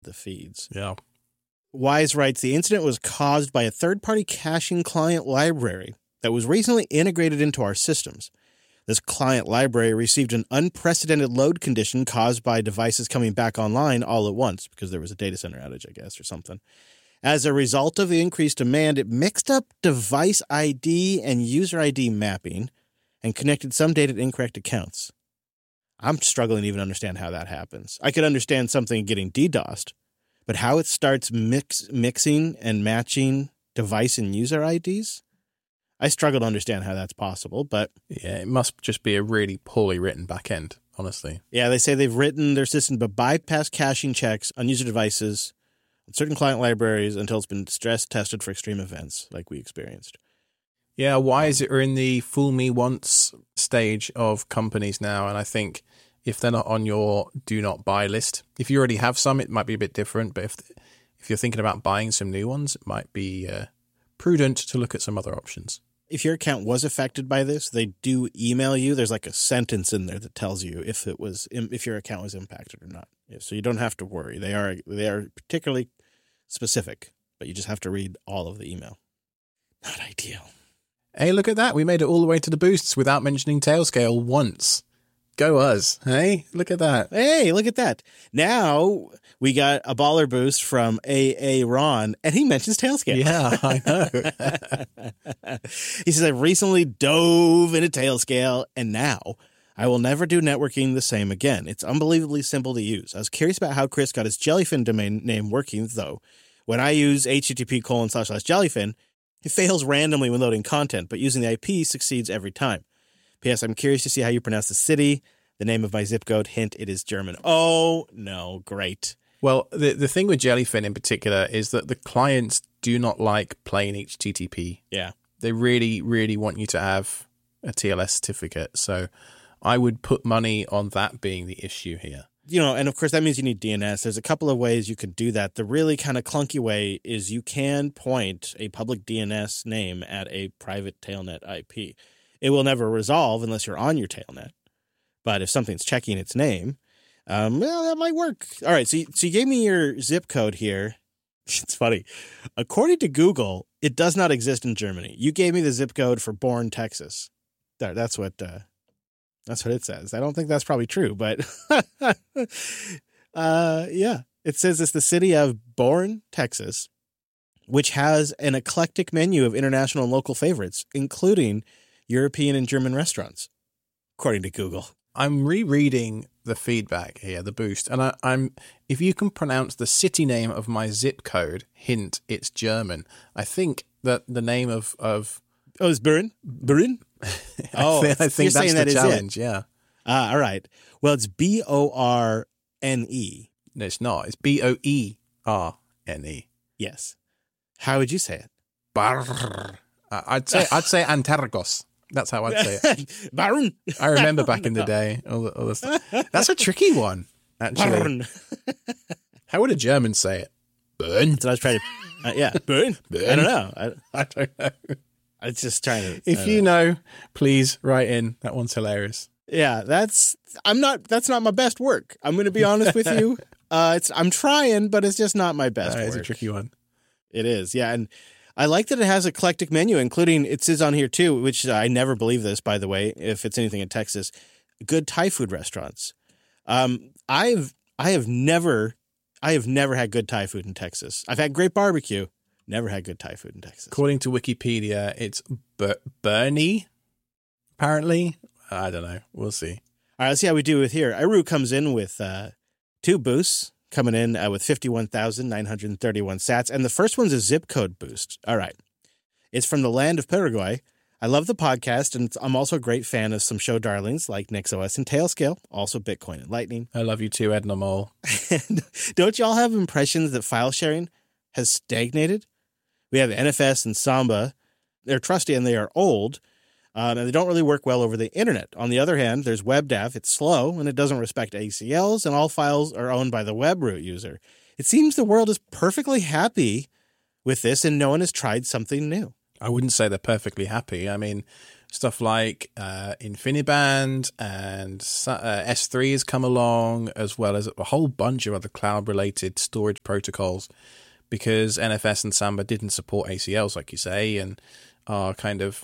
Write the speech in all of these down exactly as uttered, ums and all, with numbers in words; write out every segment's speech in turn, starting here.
the feeds. Yeah. Wise writes, the incident was caused by a third-party caching client library that was recently integrated into our systems. This client library received an unprecedented load condition caused by devices coming back online all at once because there was a data center outage, I guess, or something. As a result of the increased demand, it mixed up device I D and user I D mapping and connected some data to incorrect accounts. I'm struggling to even understand how that happens. I could understand something getting DDoSed, but how it starts mix, mixing and matching device and user I Ds? I struggle to understand how that's possible, but... Yeah, it must just be a really poorly written backend, honestly. Yeah, they say they've written their system to bypass caching checks on user devices on certain client libraries until it's been stress tested for extreme events like we experienced. Yeah, Wise are in the fool me once stage of companies now, and I think if they're not on your do not buy list, if you already have some, it might be a bit different, but if if you're thinking about buying some new ones, it might be uh, prudent to look at some other options. If your account was affected by this, they do email you. There's like a sentence in there that tells you if it was if your account was impacted or not. So you don't have to worry. They are they are particularly specific, but you just have to read all of the email. Not ideal. Hey, look at that. We made it all the way to the boosts without mentioning Tailscale once. Go us. Hey, look at that. Hey, look at that. Now we got a baller boost from A A Ron, and he mentions Tailscale. Yeah, I know. He says, I recently dove into Tailscale, and now I will never do networking the same again. It's unbelievably simple to use. I was curious about how Chris got his Jellyfin domain name working, though. When I use http colon slash slash jellyfin, it fails randomly when loading content, but using the I P succeeds every time. P S. I'm curious to see how you pronounce the city. The name of my zip code, hint, it is German. Oh, no, great. Well, the the thing with Jellyfin in particular is that the clients do not like plain H T T P. Yeah. They really, really want you to have a T L S certificate. So I would put money on that being the issue here. You know, and of course that means you need D N S. There's a couple of ways you could do that. The really kind of clunky way is you can point a public D N S name at a private Tailnet I P. It will never resolve unless you're on your Tailnet. But if something's checking its name, um, well, that might work. All right, so you, so you gave me your zip code here. It's funny. According to Google, it does not exist in Germany. You gave me the zip code for Bourne, Texas. There, that's what uh, that's what it says. I don't think that's probably true, but uh, yeah, it says it's the city of Bourne, Texas, which has an eclectic menu of international and local favorites, including European and German restaurants, according to Google. I'm rereading the feedback here, the boost, and I, I'm if you can pronounce the city name of my zip code, hint, it's German. I think that the name of of oh, it's Bern, Bern. Oh, I think, I think that's that the is challenge. it. Yeah. Ah, all right. Well, it's B O R N E. No, it's not. It's B O E R N E. Yes. How would you say it? Barr. I'd say I'd say Antargos. That's how I'd say it. Baron. I remember back in the day. All the, all the stuff. That's a tricky one, actually. Baron. How would a German say it? Burn. So I was trying to, uh, yeah, burn. Burn. I don't know. I, I don't know. I was just trying to. If you know, please write in. That one's hilarious. Yeah, that's. I'm not. That's not my best work. I'm going to be honest with you. Uh, it's. I'm trying, but it's just not my best That work. is a tricky one. It is. Yeah, and I like that it has eclectic menu, including it says on here too, which I never believe this, by the way, if it's anything in Texas, good Thai food restaurants. Um, I've I have never I have never had good Thai food in Texas. I've had great barbecue, never had good Thai food in Texas. According to Wikipedia, it's Ber- Bernie. Apparently, I don't know. We'll see. All right, let's see how we do with here. Iru comes in with uh, two boosts. Coming in uh, with fifty-one thousand nine hundred thirty-one sats. And the first one's a zip code boost. All right. It's from the land of Paraguay. I love the podcast, and I'm also a great fan of some show darlings like NixOS and Tailscale, also Bitcoin and Lightning. I love you too, Edna Mole. And don't y'all have impressions that file sharing has stagnated? We have N F S and Samba. They're trusty and they are old, um, and they don't really work well over the internet. On the other hand, there's WebDAV. It's slow, and it doesn't respect A C Ls, and all files are owned by the web root user. It seems the world is perfectly happy with this, and no one has tried something new. I wouldn't say they're perfectly happy. I mean, stuff like uh, InfiniBand and uh, S three has come along, as well as a whole bunch of other cloud-related storage protocols, because N F S and Samba didn't support A C Ls, like you say, and are kind of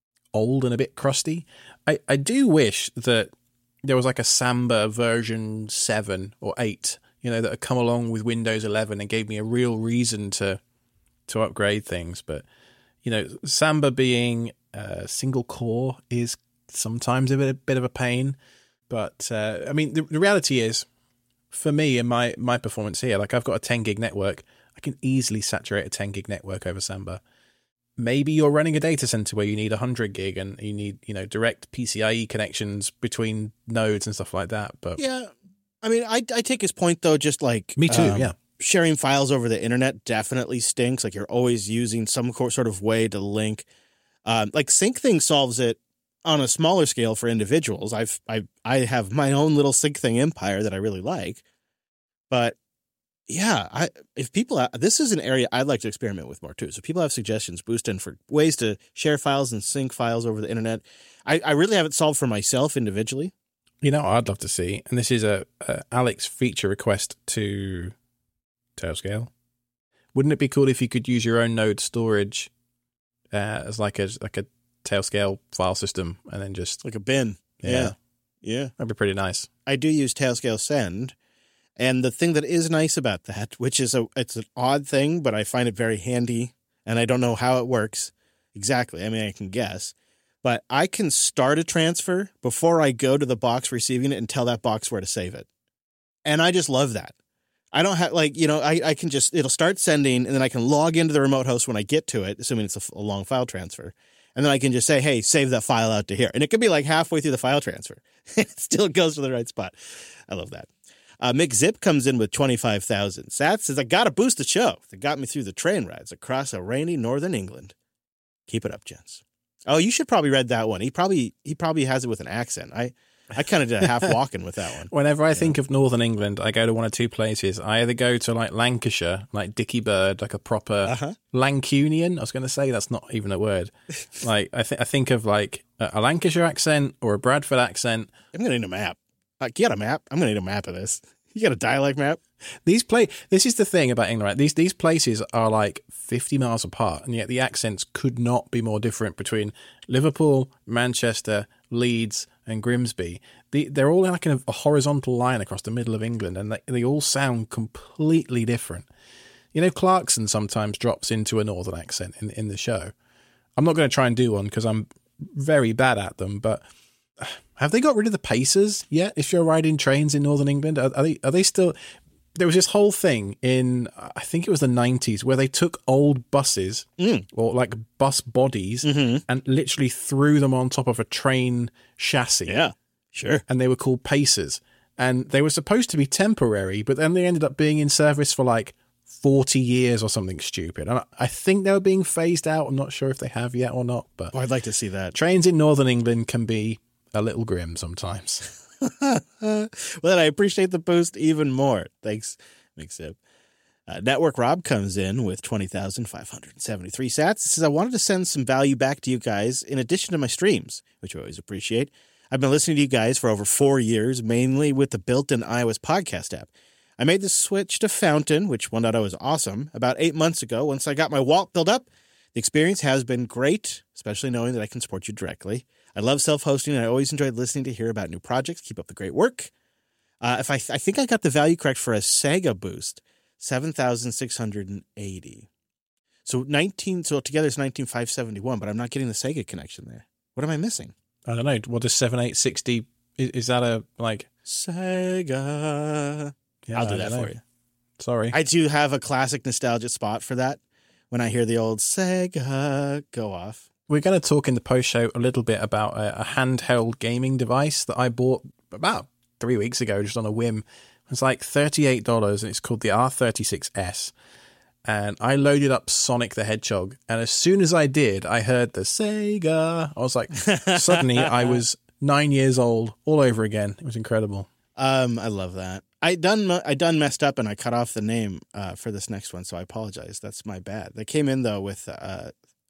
old and a bit crusty. I, I do wish that there was like a Samba version seven or eight, you know, that had come along with Windows eleven and gave me a real reason to to upgrade things. But, you know, Samba being uh, single core is sometimes a bit, a bit of a pain. But, uh, I mean, the, the reality is, for me and my, my performance here, like I've got a ten gig network. I can easily saturate a ten gig network over Samba. Maybe you're running a data center where you need one hundred gig and you need, you know, direct P C I E connections between nodes and stuff like that. But yeah, I mean, I, I take his point, though, just like me too, um, yeah. Sharing files over the internet definitely stinks. Like you're always using some sort of way to link. Um, like SyncThing solves it on a smaller scale for individuals. I've I I have my own little SyncThing empire that I really like. But yeah, I if people have, this is an area I'd like to experiment with more too. So if people have suggestions, boost in for ways to share files and sync files over the internet. I, I really haven't solved for myself individually. You know, I'd love to see, and this is a, a Alex feature request to Tailscale. Wouldn't it be cool if you could use your own node storage uh, as like a like a Tailscale file system, and then just Like a bin. Yeah. Yeah. Yeah. That'd be pretty nice. I do use Tailscale Send. And the thing that is nice about that, which is a it's an odd thing, but I find it very handy, and I don't know how it works exactly. I mean, I can guess. But I can start a transfer before I go to the box receiving it and tell that box where to save it. And I just love that. I don't have, like, you know, I, I can just, it'll start sending, and then I can log into the remote host when I get to it, assuming it's a, a long file transfer. And then I can just say, hey, save that file out to here. And it could be like halfway through the file transfer. It still goes to the right spot. I love that. Uh, Mick Zip comes in with twenty-five thousand sats. Says, I got to boost the show that got me through the train rides across a rainy northern England. Keep it up, gents. Oh, you should probably read that one. He probably he probably has it with an accent. I, I kind of did a half walking with that one. Whenever I think of northern England, I go to one of two places. I either go to like Lancashire, like Dickie Bird, like a proper Uh-huh. Lancunian. I was going to say that's not even a word. Like I think I think of like a, a Lancashire accent or a Bradford accent. I'm going to need a map. Like, you got a map? I'm going to need a map of this. You got a dialect map? These play. This is the thing about England, right? These these places are like fifty miles apart, and yet the accents could not be more different between Liverpool, Manchester, Leeds, and Grimsby. The, they're all like in a, a horizontal line across the middle of England, and they, they all sound completely different. You know, Clarkson sometimes drops into a northern accent in in the show. I'm not going to try and do one because I'm very bad at them, but. Have they got rid of the pacers yet? If you're riding trains in northern England, are, are they are they still? There was this whole thing in I think it was the nineties where they took old buses Mm. or like bus bodies Mm-hmm. and literally threw them on top of a train chassis. Yeah, sure. And they were called pacers, and they were supposed to be temporary, but then they ended up being in service for like forty years or something stupid. And I think they were being phased out. I'm not sure if they have yet or not, but Oh, I'd like to see that. trains in northern England can be a little grim sometimes. Well, then I appreciate the boost even more. Thanks, Mixip. Uh, Network Rob comes in with twenty thousand five hundred seventy-three sats. He says, I wanted to send some value back to you guys in addition to my streams, which I always appreciate. I've been listening to you guys for over four years, mainly with the built-in iOS podcast app. I made the switch to Fountain, which one point oh is awesome, about eight months ago. Once I got my wallet built up, the experience has been great, especially knowing that I can support you directly. I love self-hosting, and I always enjoyed listening to hear about new projects. Keep up the great work. Uh, if I, th- I think I got the value correct for a Sega boost, seven thousand six hundred eighty. So nineteen. So together it's nineteen thousand five hundred seventy-one, but I'm not getting the Sega connection there. What am I missing? I don't know. What is seven eight sixty? Is, is that a like Sega? Yeah, I'll do I that don't know. for you. Sorry. I do have a classic nostalgia spot for that when I hear the old Sega go off. We're going to talk in the post show a little bit about a, a handheld gaming device that I bought about three weeks ago, just on a whim. It's like thirty-eight dollars, and it's called the R thirty-six S. And I loaded up Sonic the Hedgehog, and as soon as I did, I heard the Sega. I was like, suddenly I was nine years old all over again. It was incredible. Um, I love that. I done I done messed up and I cut off the name uh, for this next one, so I apologize. That's my bad. They came in though with uh, uh,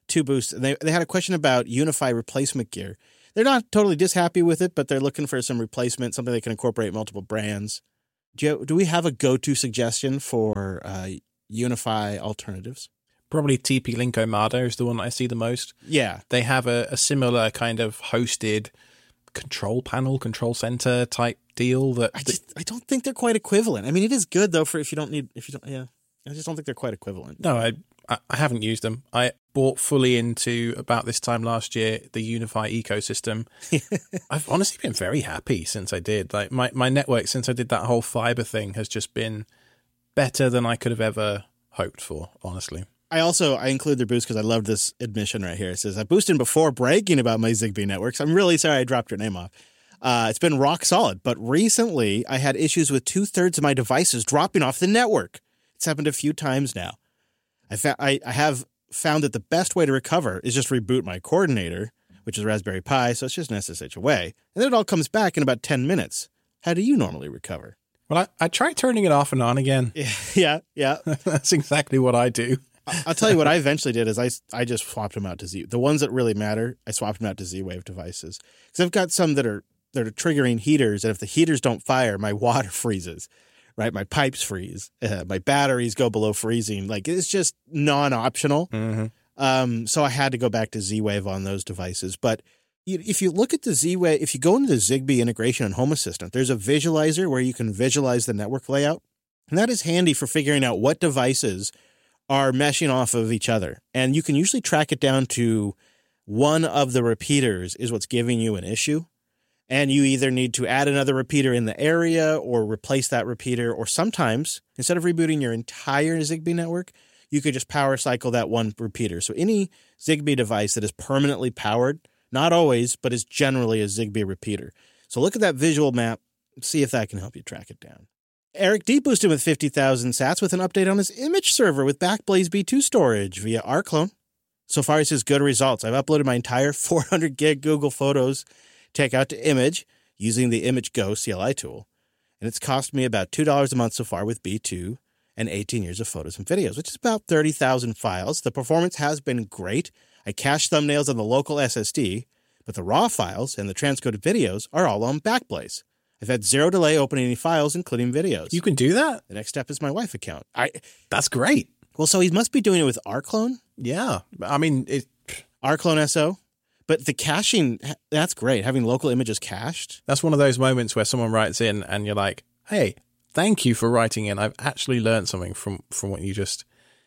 two boosts. And they, they had a question about Unify replacement gear. They're not totally dishappy with it, but they're looking for some replacement, something that can incorporate multiple brands. Do, you, do we have a go-to suggestion for uh, Unify alternatives? Probably T P-Link Omada is the one that I see the most. Yeah. They have a, a similar kind of hosted control panel, control center type deal that... I, just, I don't think they're quite equivalent. I mean, it is good, though, for if you don't need... if you don't, yeah. I just don't think they're quite equivalent. No, I I haven't used them. I bought fully into, about this time last year, the Unify ecosystem. I've honestly been very happy since I did. Like my, my network, since I did that whole fiber thing, has just been better than I could have ever hoped for, honestly. I also, I include their boost because I love this admission right here. It says, I boosted before bragging about my Zigbee networks. I'm really sorry I dropped your name off. Uh, it's been rock solid, but recently I had issues with two-thirds of my devices dropping off the network. It's happened a few times now. I, fa- I, I have found that the best way to recover is just reboot my coordinator, which is Raspberry Pi, so it's just an S S H away. And then it all comes back in about ten minutes. How do you normally recover? Well, I, I tried turning it off and on again. Yeah, yeah. That's exactly what I do. I'll tell you what I eventually did is I, I just swapped them out to Z. The ones that really matter, I swapped them out to Z-Wave devices. Because I've got some that are that are triggering heaters, and if the heaters don't fire, my water freezes. Right, my pipes freeze, uh, my batteries go below freezing. Like it's just non-optional. Mm-hmm. Um, so I had to go back to Z-Wave on those devices. But if you look at the Z-Wave, if you go into the Zigbee integration and Home Assistant, there's a visualizer where you can visualize the network layout, and that is handy for figuring out what devices are meshing off of each other. And you can usually track it down to one of the repeaters is what's giving you an issue. And you either need to add another repeater in the area or replace that repeater. Or sometimes, instead of rebooting your entire Zigbee network, you could just power cycle that one repeater. So any Zigbee device that is permanently powered, not always, but is generally a Zigbee repeater. So look at that visual map, see if that can help you track it down. Eric D boosted with fifty thousand sats with an update on his image server with Backblaze B two storage via rclone. So far, he says good results. I've uploaded my entire four hundred gig Google Photos take out to image using the ImageGo C L I tool. And it's cost me about two dollars a month so far with B two and eighteen years of photos and videos, which is about thirty thousand files. The performance has been great. I cached thumbnails on the local S S D, but the raw files and the transcoded videos are all on Backblaze. I've had zero delay opening any files, including videos. You can do that? The next step is my wife account. I That's great. Well, so he must be doing it with rclone? Yeah. I mean, it... rclone S O? But the caching, that's great. Having local images cached. That's one of those moments where someone writes in and you're like, hey, thank you for writing in. I've actually learned something from, from what you just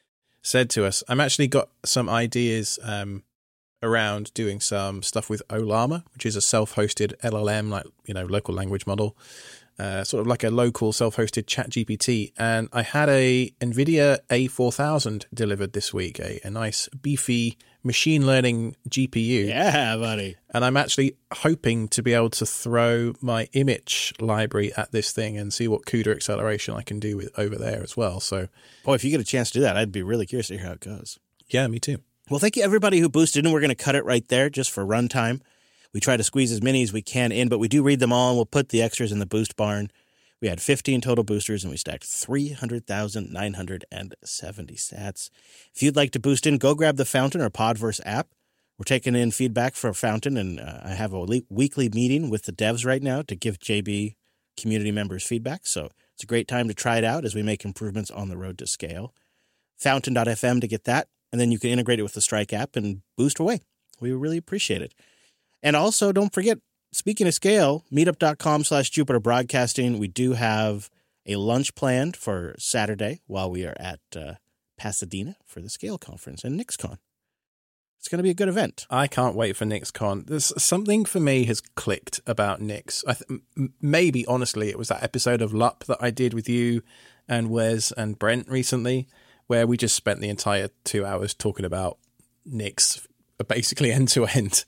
said to us. I'm actually got some ideas um, around doing some stuff with Ollama, which is a self-hosted L L M, like, you know, local language model, uh, sort of like a local self-hosted chat G P T. And I had a NVIDIA A four thousand delivered this week, a, a nice beefy machine learning G P U. Yeah, buddy. And I'm actually hoping to be able to throw my image library at this thing and see what CUDA acceleration I can do with over there as well. So, boy, if you get a chance to do that, I'd be really curious to hear how it goes. Yeah, me too. Well, thank you everybody who boosted in. We're going to cut it right there just for runtime. We try to squeeze as many as we can in, but we do read them all, and we'll put the extras in the boost barn. We had fifteen total boosters, and we stacked three hundred thousand nine hundred seventy sats. If you'd like to boost in, go grab the Fountain or Podverse app. We're taking in feedback for Fountain, and uh, I have a le- weekly meeting with the devs right now to give J B community members feedback. So it's a great time to try it out as we make improvements on the road to scale. Fountain dot f m to get that, and then you can integrate it with the Strike app and boost away. We really appreciate it. And also, don't forget, speaking of scale, meetup.com slash Jupiter Broadcasting. We do have a lunch planned for Saturday while we are at uh, Pasadena for the Scale Conference and NixCon. It's going to be a good event. I can't wait for NixCon. There's something for me has clicked about Nix. I th- maybe, honestly, it was that episode of L U P that I did with you and Wes and Brent recently, where we just spent the entire two hours talking about Nix, basically end to end.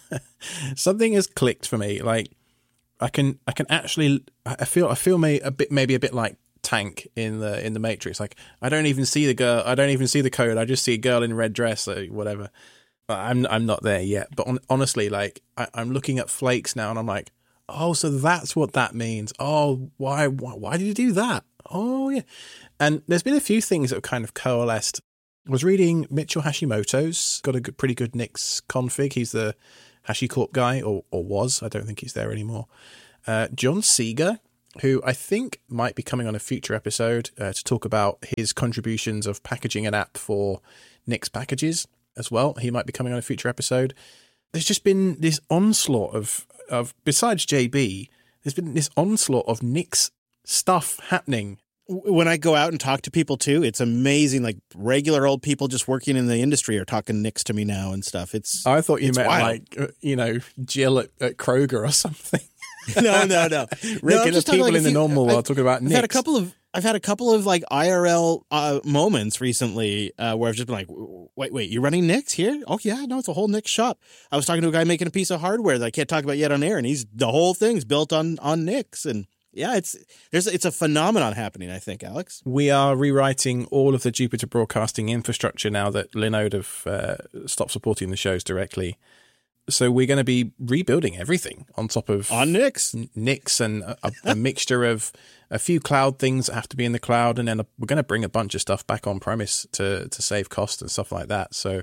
Something has clicked for me. Like I can, I can actually, I feel, I feel may, a bit, maybe a bit like Tank in the in the Matrix. Like I don't even see the girl, I don't even see the code. I just see a girl in a red dress or whatever. I'm, I'm not there yet. But on, honestly, like I, I'm looking at flakes now, and I'm like, oh, so that's what that means. Oh, why, why, why did you do that? Oh yeah. And there's been a few things that have kind of coalesced I was reading Mitchell Hashimoto's got a good, pretty good Nix config. He's the HashiCorp guy, or, or was. I don't think he's there anymore. Uh, John Seeger, who I think might be coming on a future episode uh, to talk about his contributions of packaging an app for Nix packages as well. He might be coming on a future episode. There's just been this onslaught of, of besides J B, there's been this onslaught of Nix stuff happening. When I go out and talk to people too, it's amazing. Like regular old people just working in the industry are talking Nix to me now and stuff. It's I thought you meant wild. like, uh, you know, Jill at, at Kroger or something. no, no, no. Regular no, people like in the few, normal I've, world talking about Nix. I've had a couple of I've had a couple of like I R L uh, moments recently uh, where I've just been like, wait, wait, you're running Nix here? Oh yeah, no, it's a whole Nix shop. I was talking to a guy making a piece of hardware that I can't talk about yet on air, and he's the whole thing's built on on Nix. And yeah, it's there's it's a phenomenon happening, I think, Alex. We are rewriting all of the Jupiter Broadcasting infrastructure now that Linode have uh, stopped supporting the shows directly. So we're going to be rebuilding everything on top of on Nix, Nix, and a, a mixture of a few cloud things that have to be in the cloud, and then a, we're going to bring a bunch of stuff back on premise to to save cost and stuff like that. So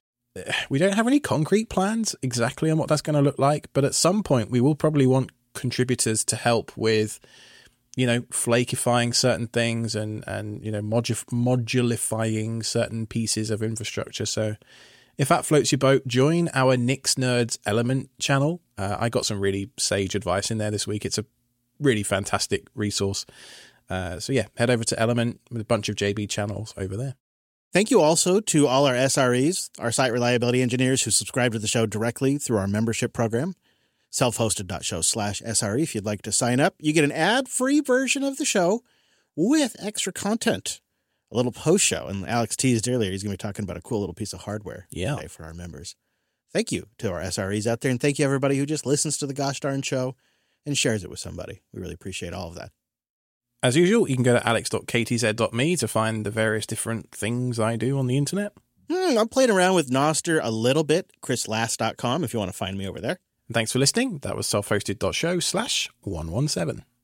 we don't have any concrete plans exactly on what that's going to look like, but at some point we will probably want contributors to help with, you know, flakifying certain things and and you know modu- modulifying certain pieces of infrastructure. So if that floats your boat, join our Nix Nerds Element channel. Uh, I got some really sage advice in there this week. It's a really fantastic resource. Uh, so yeah, head over to Element with a bunch of J B channels over there. Thank you also to all our S R Es, our site reliability engineers who subscribe to the show directly through our membership program, self-hosted.show slash SRE. If you'd like to sign up, you get an ad-free version of the show with extra content, a little post-show. And Alex teased earlier, he's going to be talking about a cool little piece of hardware yeah. today for our members. Thank you to our S R Es out there, and thank you everybody who just listens to the gosh darn show and shares it with somebody. We really appreciate all of that. As usual, you can go to alex dot k t z dot m e to find the various different things I do on the internet. Hmm, I'm playing around with Nostr a little bit, chris last dot com if you want to find me over there. Thanks for listening. That was self-hosted.show slash 117.